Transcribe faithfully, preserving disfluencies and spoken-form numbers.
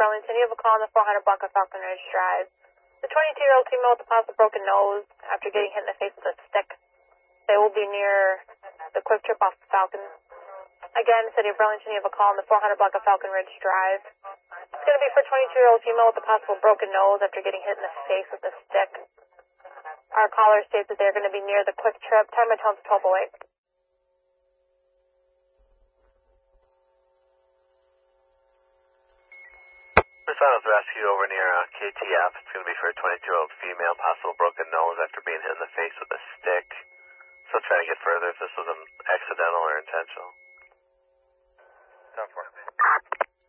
Burlington. You have a call on the four hundred block of Falcon Ridge Drive. The twenty-two-year-old female with the possible broken nose after getting hit in the face with a stick. They will be near the quick trip off Falcon. Again, City of Burlington, you have a call on the four hundred block of Falcon Ridge Drive. It's going to be for a twenty-two-year-old female with a possible broken nose after getting hit in the face with a stick. Our caller states that they're going to be near the quick trip. Time of tone's twelve oh eight. This Island's rescue over near uh, K T F. It's going to be for a twenty-two-year-old female, possible broken nose after being hit in the face with a stick. Still trying to get further if this was an accidental or intentional. ten four.